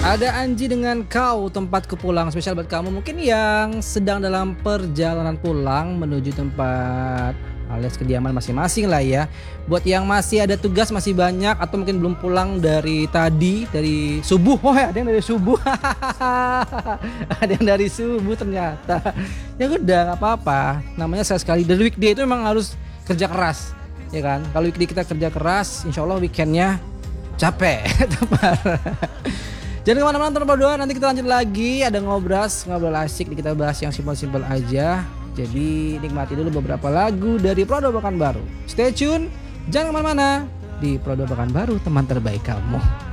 Ada Anji dengan Kau, tempatku pulang, spesial buat kamu mungkin yang sedang dalam perjalanan pulang menuju tempat alias kediaman masing-masing lah ya. Buat yang masih ada tugas masih banyak atau mungkin belum pulang dari tadi dari subuh. Oh ya, ada yang dari subuh. Ada yang dari subuh ternyata. Ya udah nggak apa-apa. Namanya sekali dari weekday itu memang harus kerja keras, ya kan? Kalau weekday kita kerja keras, insya Allah weekendnya capek. Jangan kemana-mana terus berdoa, nanti kita lanjut lagi. Ada ngobrol asik, kita bahas yang simpel-simpel aja. Jadi nikmati dulu beberapa lagu dari Prodo Bakan Baru. Stay tune, jangan kemana-mana. Di Prodo Bakan Baru, teman terbaik kamu.